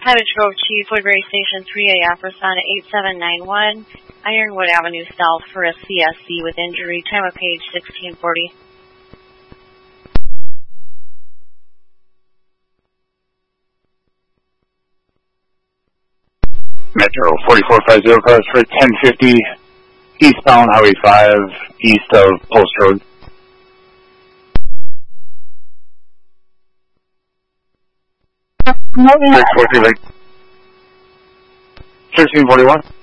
Cottage Grove Chief, Woodbury Station 3A, Opera 8791, Ironwood Avenue South for a CSC with injury, time of page 1640. Metro 4450 cars for 1050 eastbound Highway 5 east of Post Road. Moving on. 1341.